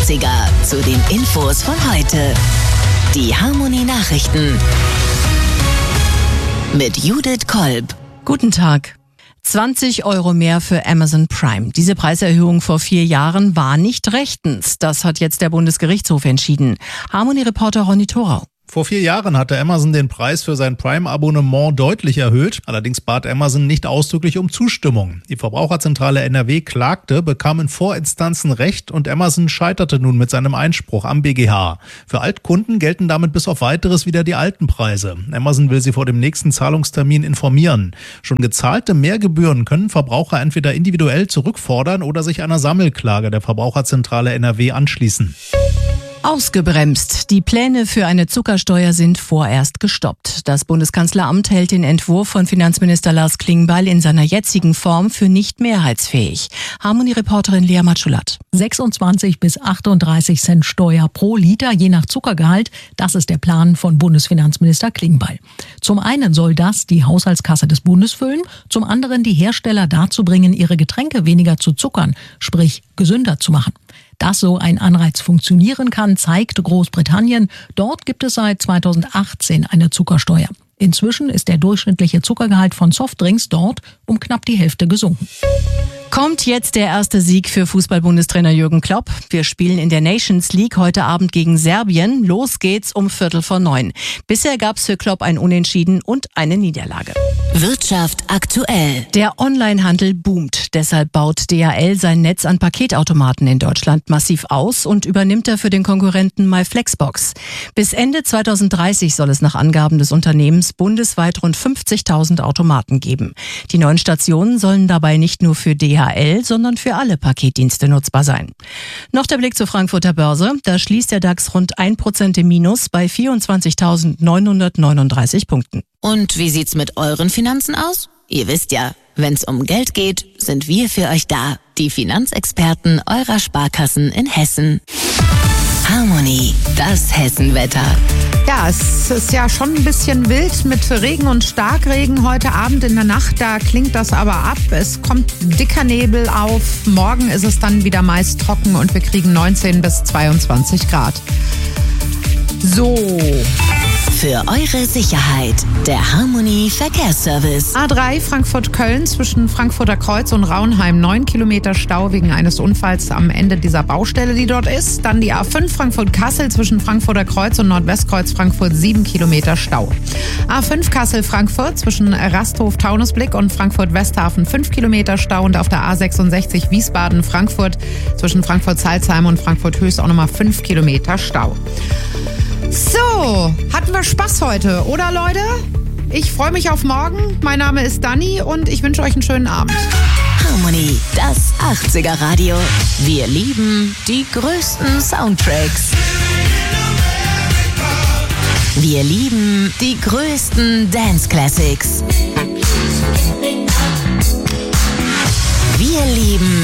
80er zu den Infos von heute. Die Harmony Nachrichten mit Judith Kolb. Guten Tag. 20 € mehr für Amazon Prime. Diese Preiserhöhung vor 4 Jahren war nicht rechtens. Das hat jetzt der Bundesgerichtshof entschieden. Harmony-Reporter Ronny Thorau. Vor 4 Jahren hatte Amazon den Preis für sein Prime-Abonnement deutlich erhöht. Allerdings bat Amazon nicht ausdrücklich um Zustimmung. Die Verbraucherzentrale NRW klagte, bekam in Vorinstanzen Recht und Amazon scheiterte nun mit seinem Einspruch am BGH. Für Altkunden gelten damit bis auf Weiteres wieder die alten Preise. Amazon will sie vor dem nächsten Zahlungstermin informieren. Schon gezahlte Mehrgebühren können Verbraucher entweder individuell zurückfordern oder sich einer Sammelklage der Verbraucherzentrale NRW anschließen. Ausgebremst. Die Pläne für eine Zuckersteuer sind vorerst gestoppt. Das Bundeskanzleramt hält den Entwurf von Finanzminister Lars Klingbeil in seiner jetzigen Form für nicht mehrheitsfähig. Harmony-Reporterin Lea Matschulat. 26 bis 38 Cent Steuer pro Liter, je nach Zuckergehalt. Das ist der Plan von Bundesfinanzminister Klingbeil. Zum einen soll das die Haushaltskasse des Bundes füllen, zum anderen die Hersteller dazu bringen, ihre Getränke weniger zu zuckern, sprich gesünder zu machen. Dass so ein Anreiz funktionieren kann, zeigt Großbritannien. Dort gibt es seit 2018 eine Zuckersteuer. Inzwischen ist der durchschnittliche Zuckergehalt von Softdrinks dort um knapp die Hälfte gesunken. Kommt jetzt der erste Sieg für Fußball-Bundestrainer Jürgen Klopp. Wir spielen in der Nations League heute Abend gegen Serbien. Los geht's um 8:45. Bisher gab's für Klopp ein Unentschieden und eine Niederlage. Wirtschaft aktuell. Der Onlinehandel boomt. Deshalb baut DHL sein Netz an Paketautomaten in Deutschland massiv aus und übernimmt dafür den Konkurrenten MyFlexbox. Bis Ende 2030 soll es nach Angaben des Unternehmens bundesweit rund 50.000 Automaten geben. Die neuen Stationen sollen dabei nicht nur für DHL, sondern für alle Paketdienste nutzbar sein. Noch der Blick zur Frankfurter Börse. Da schließt der DAX rund 1% im Minus bei 24.939 Punkten. Und wie sieht's mit euren Finanzen aus? Ihr wisst ja, wenn's um Geld geht, sind wir für euch da. Die Finanzexperten eurer Sparkassen in Hessen. Harmony, das Hessenwetter. Ja, es ist ja schon ein bisschen wild mit Regen und Starkregen heute Abend in der Nacht. Da klingt das aber ab. Es kommt dicker Nebel auf. Morgen ist es dann wieder meist trocken und wir kriegen 19 bis 22 Grad. So. Für eure Sicherheit, der Harmony Verkehrsservice. A3 Frankfurt-Köln zwischen Frankfurter Kreuz und Raunheim 9 Kilometer Stau wegen eines Unfalls am Ende dieser Baustelle, die dort ist. Dann die A5 Frankfurt-Kassel zwischen Frankfurter Kreuz und Nordwestkreuz Frankfurt 7 Kilometer Stau. A5 Kassel-Frankfurt zwischen Rasthof-Taunusblick und Frankfurt-Westhafen 5 Kilometer Stau und auf der A66 Wiesbaden-Frankfurt zwischen Frankfurt-Salzheim und Frankfurt-Höchst auch nochmal 5 Kilometer Stau. So, hatten wir Spaß heute, oder Leute? Ich freue mich auf morgen. Mein Name ist Dani und ich wünsche euch einen schönen Abend. Harmony, das 80er Radio. Wir lieben die größten Soundtracks. Wir lieben die größten Dance Classics. Wir lieben